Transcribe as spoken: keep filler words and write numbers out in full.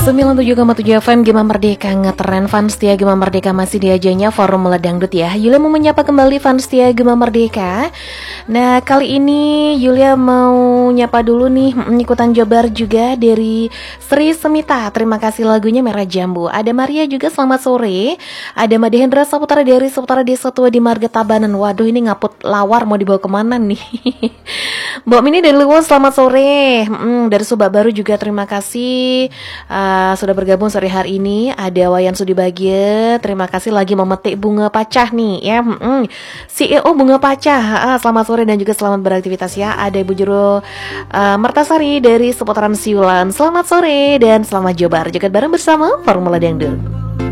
sembilan puluh tujuh koma tujuh F M Gema Merdeka ngetren. Fans setia Gema Merdeka masih diajanya Forum Dangdut ya. Yulia mau menyapa kembali fans setia Gema Merdeka. Nah kali ini Yulia mau nyapa dulu nih ikutan Jabar juga dari Sri Semita. Terima kasih lagunya Merah Jambu. Ada Maria juga selamat sore. Ada Madehendra Saputra dari Saputra Desa Tua di Marga Tabanan. Waduh ini ngaput lawar mau dibawa kemana nih. Mbak Mini dari Luwus selamat sore. hmm, Dari Subak Baru juga terima kasih uh, sudah bergabung sore hari ini. Ada Wayan Sudibagia, terima kasih lagi memetik bunga pacah nih ya. hmm, C E O bunga pacah, uh, selamat sore dan juga selamat beraktivitas ya. Ada Ibu Juro uh, Mertasari dari seputaran Siulan, selamat sore dan selamat Jabar. Jagat bareng bersama Formula Dangdut.